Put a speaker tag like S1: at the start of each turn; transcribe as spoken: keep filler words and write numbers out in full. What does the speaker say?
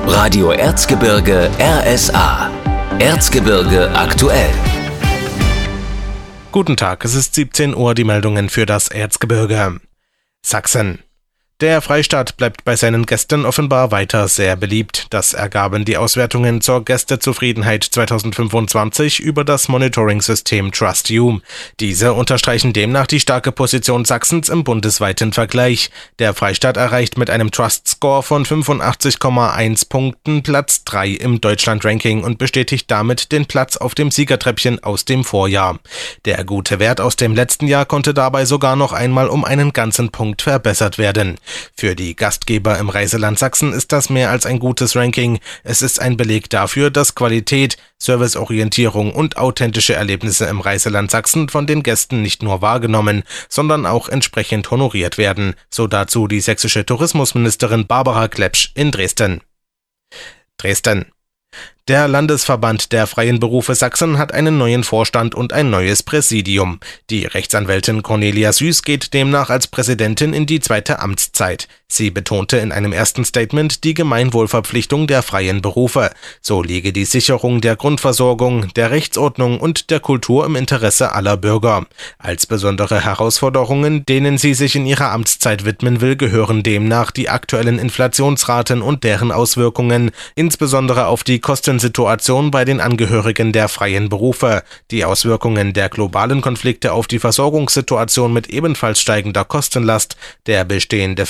S1: Radio Erzgebirge R S A. Erzgebirge aktuell.
S2: Guten Tag, es ist siebzehn Uhr, die Meldungen für das Erzgebirge. Sachsen. Der Freistaat bleibt bei seinen Gästen offenbar weiter sehr beliebt. Das ergaben die Auswertungen zur Gästezufriedenheit zweitausendfünfundzwanzig über das Monitoring-System TrustYou. Diese unterstreichen demnach die starke Position Sachsens im bundesweiten Vergleich. Der Freistaat erreicht mit einem Trust-Score von fünfundachtzig Komma eins Punkten Platz drei im Deutschland-Ranking und bestätigt damit den Platz auf dem Siegertreppchen aus dem Vorjahr. Der gute Wert aus dem letzten Jahr konnte dabei sogar noch einmal um einen ganzen Punkt verbessert werden. Für die Gastgeber im Reiseland Sachsen ist das mehr als ein gutes Ranking. Es ist ein Beleg dafür, dass Qualität, Serviceorientierung und authentische Erlebnisse im Reiseland Sachsen von den Gästen nicht nur wahrgenommen, sondern auch entsprechend honoriert werden. So dazu die sächsische Tourismusministerin Barbara Klepsch in Dresden. Dresden. Der Landesverband der freien Berufe Sachsen hat einen neuen Vorstand und ein neues Präsidium. Die Rechtsanwältin Cornelia Süß geht demnach als Präsidentin in die zweite Amtszeit. Sie betonte in einem ersten Statement die Gemeinwohlverpflichtung der freien Berufe. So liege die Sicherung der Grundversorgung, der Rechtsordnung und der Kultur im Interesse aller Bürger. Als besondere Herausforderungen, denen sie sich in ihrer Amtszeit widmen will, gehören demnach die aktuellen Inflationsraten und deren Auswirkungen, insbesondere auf die Kostensituation bei den Angehörigen der freien Berufe, die Auswirkungen der globalen Konflikte auf die Versorgungssituation mit ebenfalls steigender Kostenlast, der bestehende